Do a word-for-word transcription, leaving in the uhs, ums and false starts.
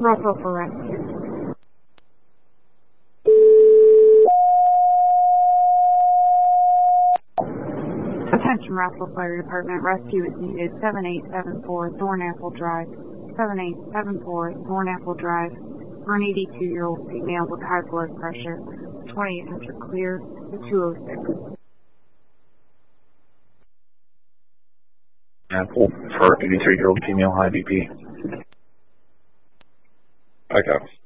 Russell for rescue. Attention Russell Fire Department, rescue is needed. seven eight seven four Thornapple Drive. seven eight seven four Thornapple Drive. For an eighty-two-year-old female with high blood pressure. twenty-eight hundred clear to two oh six. Apple for eighty-three-year-old female high B P. Back out.